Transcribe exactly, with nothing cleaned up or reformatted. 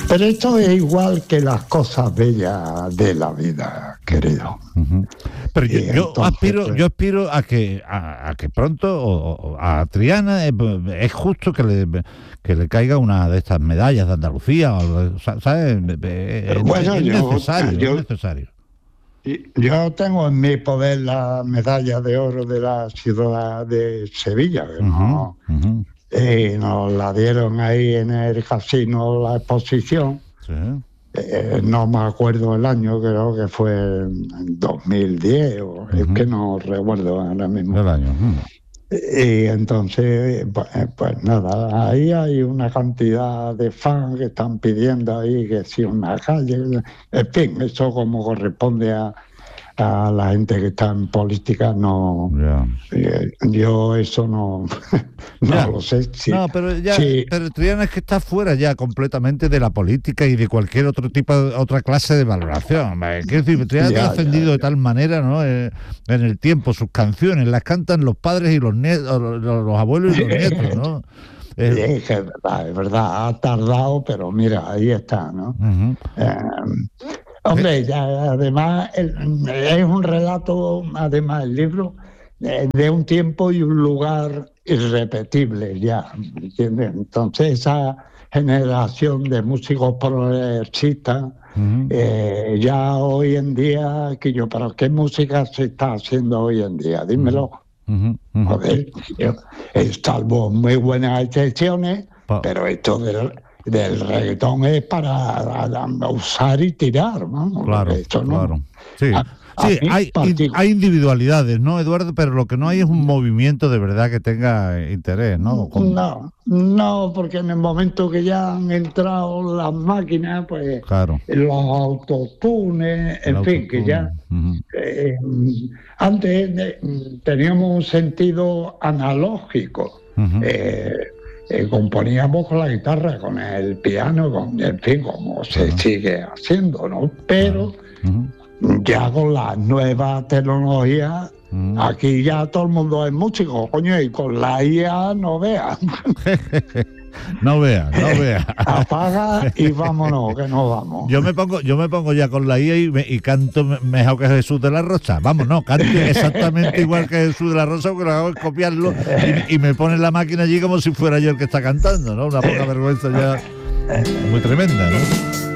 Pero esto es igual que las cosas bellas de la vida, querido. Uh-huh. Pero yo, yo entonces, aspiro, pues, yo aspiro a que a, a que pronto o, o a Triana es, es justo que le que le caiga una de estas medallas de Andalucía, o, ¿sabes? Es, bueno, es yo, necesario, yo, es necesario. Yo tengo en mi poder la medalla de oro de la ciudad de Sevilla, que Uh-huh, no, uh-huh. eh, nos la dieron ahí en el casino, la exposición. Sí. Eh, no me acuerdo el año, creo que fue en dos mil diez, o uh-huh. Es que no recuerdo ahora mismo. El año. Uh-huh. Y entonces, pues, pues nada, ahí hay una cantidad de fans que están pidiendo ahí que si una calle, en fin, eso como corresponde a, a la gente que está en política, no, yeah. eh, yo eso no, no ya. lo sé. Si, no, pero ya, si, pero Triana es que está fuera ya completamente de la política y de cualquier otro tipo, de, otra clase de valoración. Quiero decir, Triana ya, ha ascendido ya, ya. de tal manera, ¿no? Eh, en el tiempo, sus canciones las cantan los padres y los nietos, los, los abuelos y los nietos, ¿no? Eh, es, es verdad, es verdad, ha tardado, pero mira, ahí está, ¿no? Uh-huh. Eh, Hombre, ya, además el, es un relato, además el libro, de, de un tiempo y un lugar irrepetible ya, ¿entiendes? Entonces esa generación de músicos progresistas, uh-huh. eh, ya hoy en día, que yo, ¿pero qué música se está haciendo hoy en día? Dímelo. Uh-huh. Uh-huh. Joder, yo, salvo muy buenas excepciones, pa- pero esto del... del reggaetón es para a, a usar y tirar, ¿no? Claro, Esto no. claro. Sí, a, a sí hay, partic- hay individualidades, ¿no, Eduardo? Pero lo que no hay es un movimiento de verdad que tenga interés, ¿no? Con... No, no, porque en el momento que ya han entrado las máquinas, pues claro. los autotunes, en El fin, autotune. que ya... Uh-huh. Eh, antes eh, teníamos un sentido analógico. Uh-huh. Eh, Eh, componíamos con la guitarra, con el piano, con, en fin, como se uh-huh. sigue haciendo, ¿no? Pero uh-huh. ya con las nuevas tecnologías, uh-huh. aquí ya todo el mundo es músico, coño, y con la I A no veas. No veas, no veas. Apaga y vámonos, que nos vamos. Yo me pongo, yo me pongo ya con la I A y, me, y canto mejor que Jesús de la Rosa. Vamos, no, canto exactamente igual que Jesús de la Rosa, porque lo hago es copiarlo y, y me pone la máquina allí como si fuera yo el que está cantando, ¿no? Una poca vergüenza ya muy tremenda, ¿no?